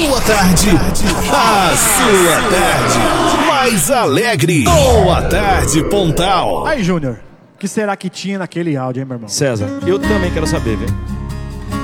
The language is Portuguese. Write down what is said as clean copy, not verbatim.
sua tarde. A sua tarde mais alegre. Boa tarde, Pontal. Aí, Júnior, o que será que tinha naquele áudio, hein, meu irmão? César, eu também quero saber, viu?